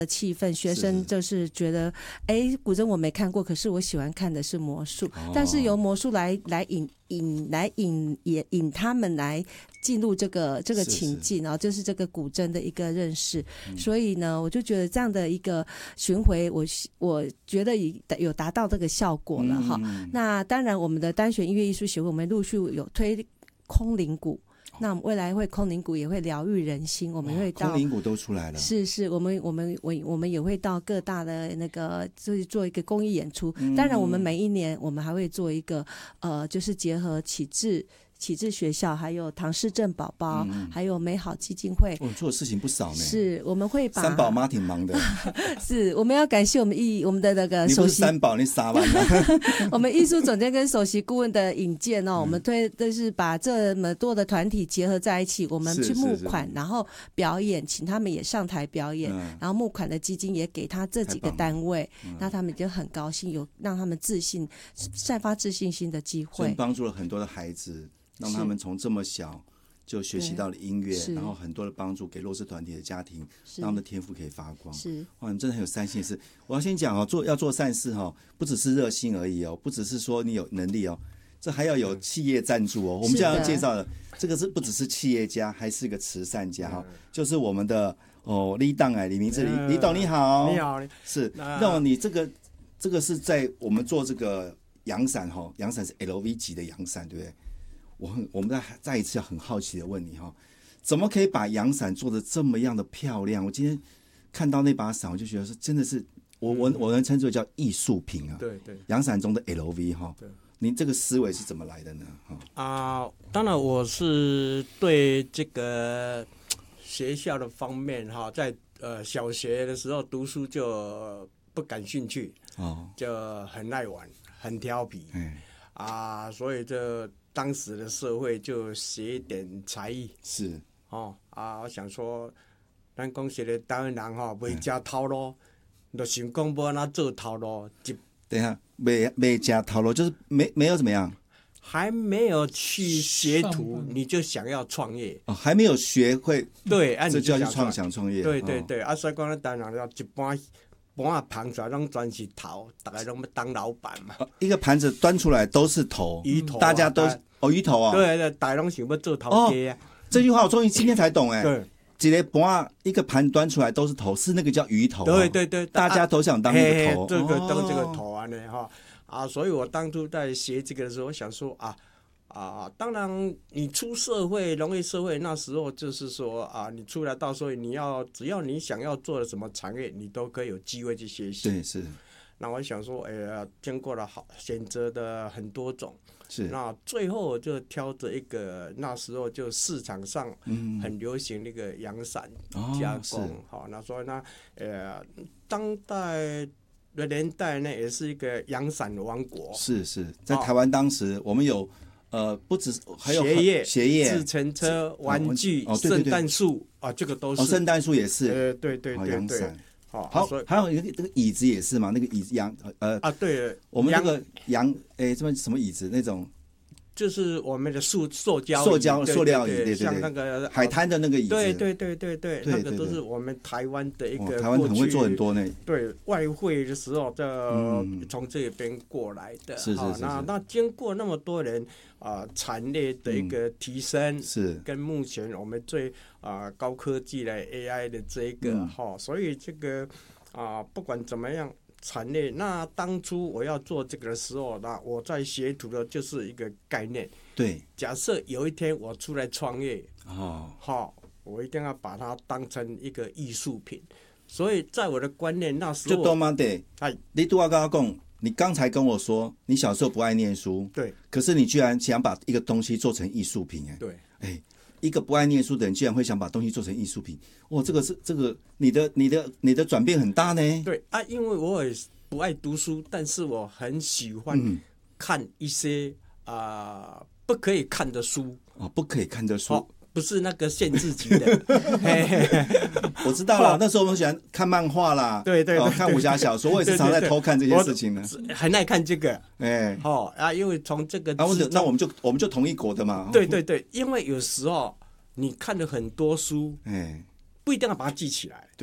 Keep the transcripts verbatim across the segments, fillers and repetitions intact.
气氛，学生就是觉得，哎，古筝我没看过，可是我喜欢看的是魔术，哦、但是由魔术来来引引来引引引他们来进入这个这个情境，然后就是这个古筝的一个认识。嗯、所以呢，我就觉得这样的一个巡回，我我觉得有达到这个效果了哈。嗯、那当然，我们的单弦音乐艺术协会，我们陆续有推空灵鼓。那我们未来会空灵鼓也会疗愈人心，我们会到空灵鼓都出来了， 是是，我们我们我我们也会到各大的那个就是做一个公益演出。嗯、当然，我们每一年我们还会做一个呃，就是结合启智。启智学校，还有唐氏症宝宝，嗯、还有美好基金会， 我、哦、做的事情不少呢。 是，我们会把三宝妈挺忙的。 是，我们要感谢我们艺我们的那个首席，你不是三宝，你傻完了。 我们艺术总监跟首席顾问的引荐哦，嗯、我们推就是把这么多的团体结合在一起，我们去募款，然后表演，请他们也上台表演，嗯、然后募款的基金也给他这几个单位，嗯、那他们就很高兴，有让他们自信、散发自信心的机会， 帮助了很多的孩子。让他们从这么小就学习到了音乐，然后很多的帮助给弱势团体的家庭，让他们的天赋可以发光。 是哇，你真的很有善心的事。我要先讲哦，做要做善事哦，不只是热心而已哦，不只是说你有能力哦，这还要有企业赞助哦。我们这样介绍的，这个是不只是企业家，还是一个慈善家哈、哦，就是我们的哦李董哎，李明志李李董你好， 你好， 是。那你这个这个是在我们做这个阳伞哈、哦，阳伞是 L V 级的阳伞，对不对？我很，我们再再一次要很好奇的问你哈，怎么可以把阳伞做得这么样的漂亮？我今天看到那把伞，我就觉得是真的是我我我能称之为叫艺术品啊。 对对， 阳伞中的 L V 哈。对，您这个思维是怎么来的呢？ 啊、呃，当然我是对这个学校的方面哈，在呃小学的时候读书就不感兴趣哦，就很爱玩，很调皮，嗯啊、呃，所以就。当时的社会就学一点才艺是哦啊，我想说，咱讲实的台湾人吼，袂食头路，就想讲要安怎做头路。 等一下，没没加头路，就是没没有怎么样， 还没有去学徒，你就想要创业哦，还没有学会对，啊， 这就要去创想创业， 对对对，哦、啊，所以讲咱台湾人要一般。盘啊盘出来，拢全是头，大家拢要当老板嘛。 一个盘子端出来都是头， 鱼头、啊， 大家都哦鱼头啊。 对对，大家拢想要做头家啊、哦。 这句话我终于今天才懂哎。对，一个盘一个盘端出来都是头，是那个叫鱼头、啊。 对对对， 大家都想当那个头， 啊、这个当这个头啊呢哈啊，所以我当初在学这个的时候，我想说啊。啊，当然，你出社会、农业社会那时候，就是说啊，你出来到时候你要，只要你想要做的什么产业，你都可以有机会去学习。 对，是。 那我想说，哎呀，经过了好选择的很多种， 是。那最后我就挑着一个，那时候就市场上很流行那个阳伞加工，好、哦，那所以呢，呃，当代的年代呢，也是一个阳伞王国。 是是，在台湾当时我们有。呃，不止还有鞋业、 鞋业、 自行车、玩具、圣诞树啊，这个都是。 哦，圣诞树也是。 呃，对对对对对。 好，好，还有一个这个椅子也是嘛，那个椅子羊呃啊，对， 我们这个羊诶，什么什么椅子那种。 就是我们的塑塑胶、 塑胶、塑料椅，对对对， 像那个海滩的那个椅子， 对对对对对，那个都是我们台湾的一个， 台湾很会做很多呢。 对，外汇的时候，就从这边过来的。 是是是。 那那经过那么多年啊，产业的一个提升， 是跟目前我们最啊高科技的 A I 的这一个哈，所以这个啊不管怎么样。产业那当初我要做这个的时候，那我在学徒的就是一个概念。 对， 假设有一天我出来创业， 哦， 好，我一定要把它当成一个艺术品。所以在我的观念那时候， 就多嘛的，哎，你都要跟他讲，你刚才跟我说你小时候不爱念书， 对， 可是你居然想把一个东西做成艺术品，哎， 对， 哎。一个不爱念书的人，居然会想把东西做成艺术品，哇！这个是这个你的你的你的转变很大呢。 对啊，因为我也不爱读书，但是我很喜欢看一些啊、呃、不可以看的书哦，不可以看的书。 哦不是那个限制级的，嘿嘿我知道了。那时候我们喜欢看漫画啦， 对对 对, 對, 對， 看武侠小说，我也是常在偷看这些事情呢。 很爱看这个， 哎， 哦啊，因为从这个， 啊，那我们就我们就同一国的嘛。 对对对，因为有时候你看了很多书， 哎， 不一定要把它记起来。 对，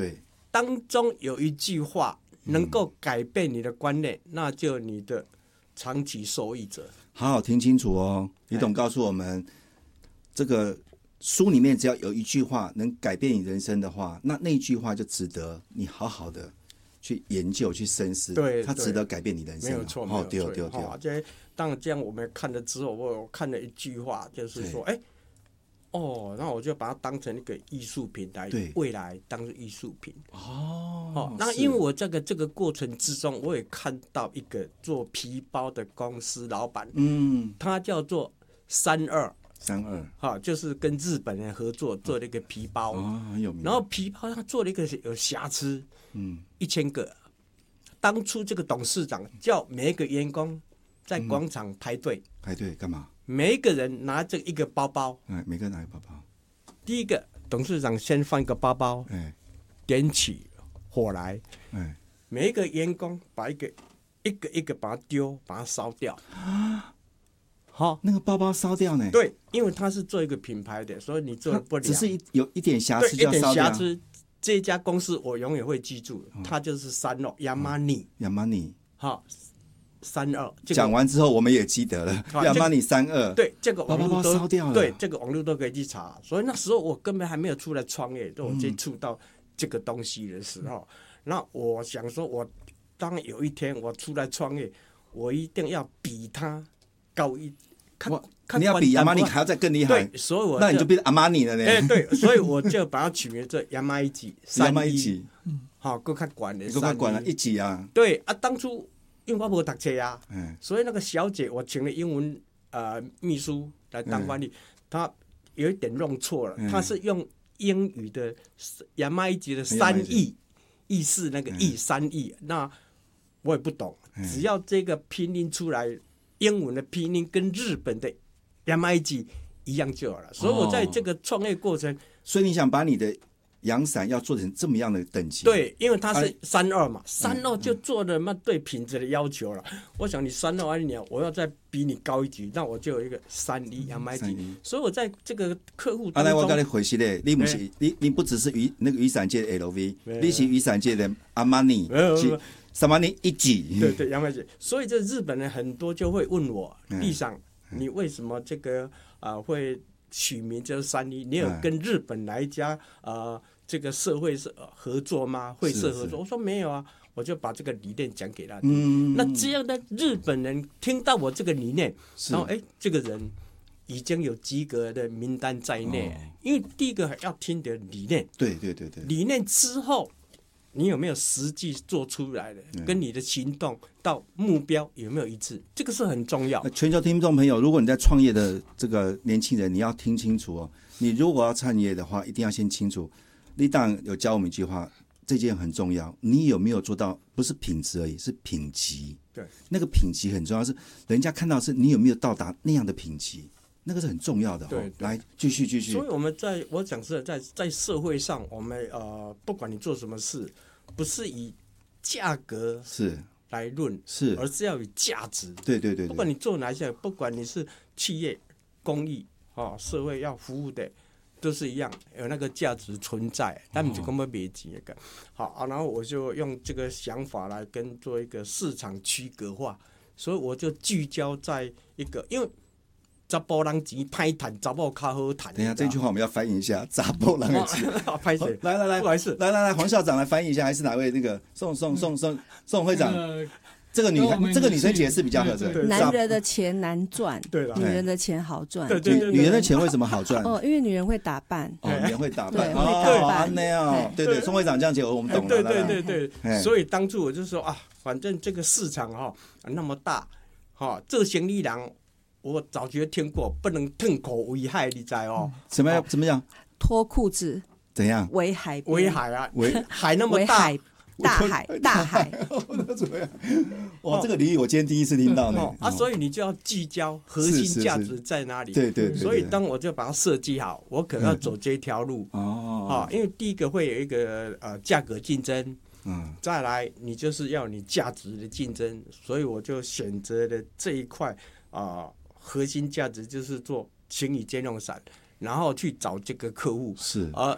当中有一句话能够改变你的观念，嗯、那就你的长期受益者。 好好听清楚哦，李董告诉我们，这个书里面只要有一句话能改变你人生的话，那那一句话就值得你好好的去研究、去深思。 对， 它值得改变你人生。 没有错， 哦，对对对。 哦，这当然这样，我们看了之后，我看了一句话，就是说，哎，哦，那我就把它当成一个艺术品来，未来当成艺术品。 哦， 哦，那因为我这个这个过程之中，我也看到一个做皮包的公司老板， 嗯， 他叫做三二。 三二， 哈，就是跟日本人合作做了一个皮包， 哦，很有名。 然后皮包他做了一个有瑕疵， 嗯， 一千个。当初这个董事长叫每一个员工在广场排队， 嗯、排队干嘛？ 每一个人拿着一个包包， 哎，每个人拿一个包包。 第一个董事长先放一个包包， 哎， 点起火来， 哎， 每一个员工把一个一个一个把它丢，把它烧掉。 啊好， 那个包包烧掉呢？ 对，因为它是做一个品牌的，所以你做不了， 只是一有一点瑕疵就要烧掉。 一点瑕疵，这家公司我永远会记住，哦、它就是三二亚麻尼。 亚麻尼， 好，三二。 讲完之后我们也记得了，亚麻尼三二。 对，这个网络都包包烧掉了。 对，这个网络都可以去查。所以那时候我根本还没有出来创业，都有接触到这个东西的时候，嗯、那我想说，我当有一天我出来创业，我一定要比他高一。 你要比亚麻尼还要再更厉害， 对，所以我那你就变阿玛尼了呢。 哎，对，所以我就把它取名做亚麻一级三一，好，更较管的， 更较管了一级啊。 对啊，当初因为我没读册啊， 嗯、 所以那个小姐我请了英文呃秘书来当翻译，嗯、她有一点弄错了，嗯、她是用英语的亚麻一级的三亿意思那个亿三亿，那我也不懂，嗯、只要这个拼音出来。英文的拼音跟日本的 M I G 一样就好了，所以我在这个创业过程，哦、 所以你想把你的阳伞要做成这么样的等级？ 对，因为它是三二嘛，三二就做了嘛对品质的要求了。嗯、我想你三二二年，我要再比你高一级，那我就有一个三一 M I G。所以我在这个客户当中， 啊，来我跟你回息嘞，你不是、欸、你你不只是雨那个雨伞界的 L V， 你是雨伞界的阿玛尼。什么你一级？ 对对，杨梅姐，所以这日本人很多就会问我，地上、嗯、你为什么这个啊、呃、会取名叫三一？你有跟日本哪一家呃这个社会是合作吗？会社合作？我说没有啊，我就把这个理念讲给他听。嗯，那这样的日本人听到我这个理念，然后哎，这个人已经有及格的名单在内，哦、因为第一个要听的理念， 对对对对， 理念之后。你有没有实际做出来的？跟你的行动到目标有没有一致？这个是很重要。 全球听众朋友，如果你在创业的这个年轻人，你要听清楚哦。你如果要创业的话，一定要先清楚。立党有教我们一句话，这件很重要。你有没有做到？不是品质而已，是品级。 对， 那个品级很重要，是人家看到是你有没有到达那样的品级。那个是很重要的。 对， 来继续继续。 所以我们在我讲是在在社会上，我们呃，不管你做什么事，不是以价格是来论， 是， 而是要以价值。 对对 对, 对。 不管你做哪一项，不管你是企业、公益啊、哦，社会要服务的，都是一样，有那个价值存在。但不是根本没钱的。好啊，然后我就用这个想法来跟做一个市场区隔化，所以我就聚焦在一个，因为。查甫人钱歹赚，查某较好赚。 等一下，这句话我们要翻译一下。查甫人的钱， 拍谁？ 来来来， 不好意思， 来来来，黄校长来翻译一下，还是哪位？那个宋宋宋宋宋会长，这个女这个女生解释比较合适。 男人的钱难赚， 对了， 女人的钱好赚。 对对对， 女人的钱为什么好赚？ 哦，因为女人会打扮。 哦，女人会打扮， 对，会打扮。 那样，对对，宋会长这样解，我们懂了。 对对对对，所以当初我就说啊，反正这个市场哈那么大，哈，做生意人。我早就听过，不能吞口为海，你知哦？ 怎么样？怎么样？ 脱裤子？ 怎样？ 围海？ 围海啊？ 围海那么大， 大海，大海。 那怎么样？哇，这个俚语我今天第一次听到呢。 啊，所以你就要聚焦核心价值在哪里？ 对对。 所以当我就把它设计好，我可能要走这条路哦。啊，因为第一个会有一个呃价格竞争，嗯，再来你就是要你价值的竞争，所以我就选择了这一块啊。核心价值就是做情侣兼用伞，然后去找这个客户， 是而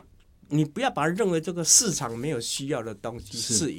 你不要把它认为这个市场没有需要的东西是